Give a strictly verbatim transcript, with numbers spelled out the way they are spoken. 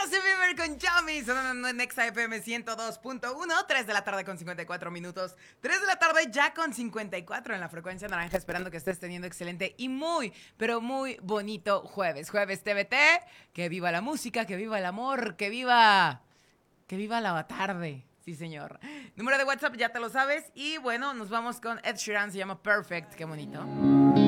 Justin Bieber con Yummy, sonando en Nexa F M ciento dos punto uno, tres de la tarde con cincuenta y cuatro minutos, tres de la tarde ya con cincuenta y cuatro en la frecuencia naranja, esperando que estés teniendo excelente y muy, pero muy bonito jueves, jueves T V T, que viva la música, que viva el amor, que viva, que viva la tarde. Sí, señor. Número de WhatsApp, ya te lo sabes. Y bueno, nos vamos con Ed Sheeran, se llama Perfect. Qué bonito.